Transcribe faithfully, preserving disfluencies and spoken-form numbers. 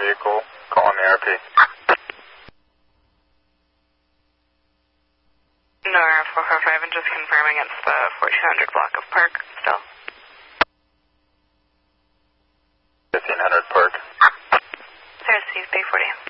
vehicle, calling the R P. Nora four four five, and just confirming it's the fourteen hundred block of Park still. fifteen hundred Park. There's C P forty.